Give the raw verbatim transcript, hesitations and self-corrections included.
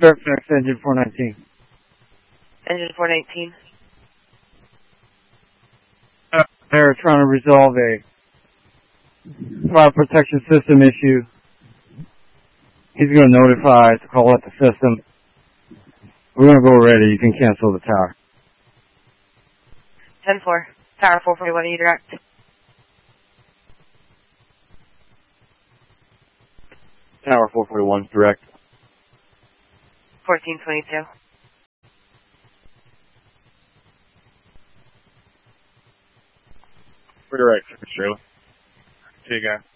Fairfax, engine four nineteen. Engine four nineteen. Uh, they're trying to resolve a fire protection system issue. He's going to notify to call out the system. We're going to go ready. You can cancel the tower. ten four. Tower four forty-one, E direct. Tower four forty-one, direct. fourteen twenty-two. We're direct, Shirley. See you guys.